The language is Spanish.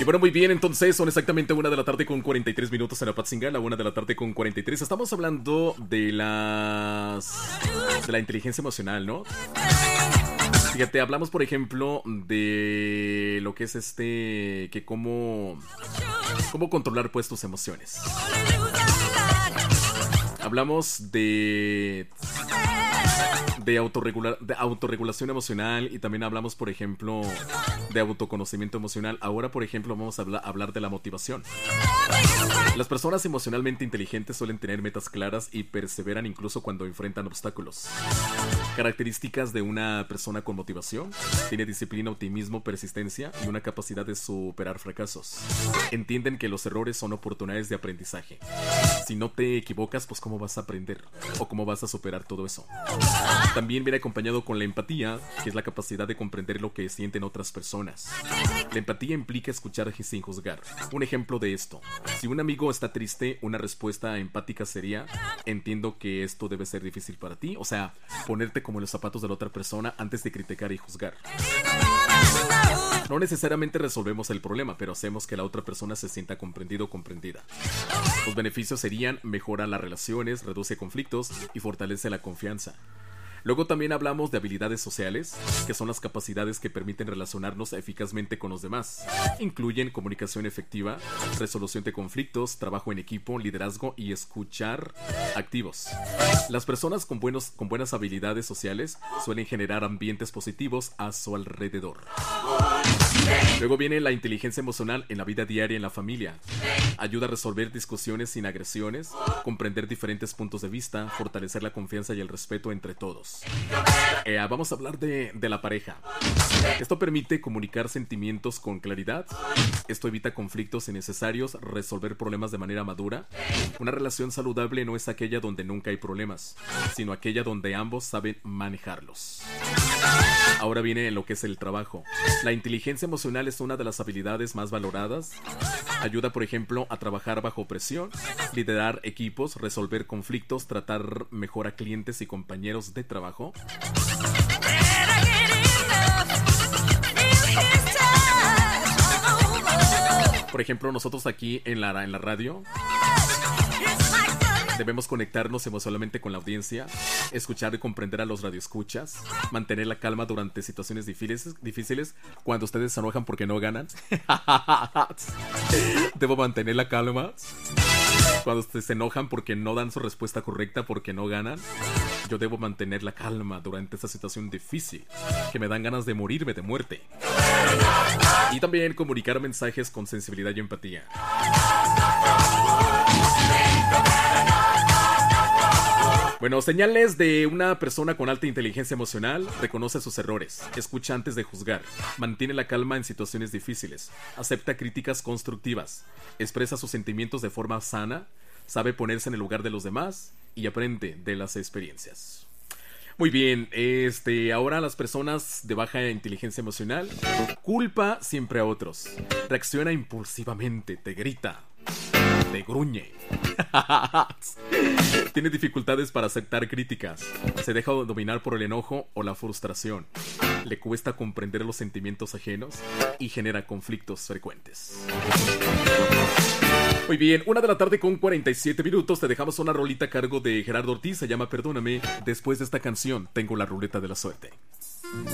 bueno, muy bien, entonces son exactamente 1:43 en la Patzinga, la 1:43. Estamos hablando de la inteligencia emocional, ¿no? Fíjate, hablamos por ejemplo de lo que es que cómo controlar pues tus emociones. Hablamos de autorregulación emocional y también hablamos, por ejemplo, de autoconocimiento emocional. Ahora, por ejemplo, vamos a hablar de la motivación. Las personas emocionalmente inteligentes suelen tener metas claras y perseveran incluso cuando enfrentan obstáculos. Características de una persona con motivación: tiene disciplina, optimismo, persistencia y una capacidad de superar fracasos. Entienden que los errores son oportunidades de aprendizaje. Si no te equivocas, pues ¿cómo vas a aprender? ¿O cómo vas a superar todo eso? También viene acompañado con la empatía, que es la capacidad de comprender lo que sienten otras personas. La empatía implica escuchar sin juzgar. Un ejemplo de esto: si un amigo está triste, una respuesta empática sería: entiendo que esto debe ser difícil para ti. O sea, ponerte como en los zapatos de la otra persona antes de criticar y juzgar. No necesariamente resolvemos el problema, pero hacemos que la otra persona se sienta comprendido o comprendida. Los beneficios serían: mejora las relaciones, reduce conflictos y fortalece la confianza. Luego también hablamos de habilidades sociales, que son las capacidades que permiten relacionarnos eficazmente con los demás. Incluyen comunicación efectiva, resolución de conflictos, trabajo en equipo, liderazgo y escuchar activos. Las personas con buenas habilidades sociales suelen generar ambientes positivos a su alrededor. Luego viene la inteligencia emocional en la vida diaria y en la familia. Ayuda a resolver discusiones sin agresiones, comprender diferentes puntos de vista, fortalecer la confianza y el respeto entre todos. Vamos a hablar de la pareja. Esto permite comunicar sentimientos con claridad. Esto evita conflictos innecesarios, resolver problemas de manera madura. Una relación saludable no es aquella donde nunca hay problemas, sino aquella donde ambos saben manejarlos. Ahora viene lo que es el trabajo. La inteligencia emocional es una de las habilidades más valoradas. Ayuda, por ejemplo, a trabajar bajo presión, liderar equipos, resolver conflictos, tratar mejor a clientes y compañeros de trabajo. Por ejemplo, nosotros aquí en la radio debemos conectarnos emocionalmente con la audiencia, escuchar y comprender a los radioescuchas, mantener la calma durante situaciones difíciles. Cuando ustedes se enojan porque no ganan, debo mantener la calma. Cuando ustedes se enojan porque no dan su respuesta correcta, porque no ganan, yo debo mantener la calma durante esta situación difícil, que me dan ganas de morirme de muerte. Y también comunicar mensajes con sensibilidad y empatía. Bueno, señales de una persona con alta inteligencia emocional: reconoce sus errores, escucha antes de juzgar, mantiene la calma en situaciones difíciles, acepta críticas constructivas, expresa sus sentimientos de forma sana, sabe ponerse en el lugar de los demás y aprende de las experiencias. Muy bien, ahora las personas de baja inteligencia emocional: culpa siempre a otros, reacciona impulsivamente, te grita, te gruñe. Tiene dificultades para aceptar críticas, se deja dominar por el enojo o la frustración, le cuesta comprender los sentimientos ajenos y genera conflictos frecuentes. Muy bien, 1:47. Te dejamos una rolita a cargo de Gerardo Ortiz, se llama Perdóname. Después de esta canción tengo la ruleta de la suerte.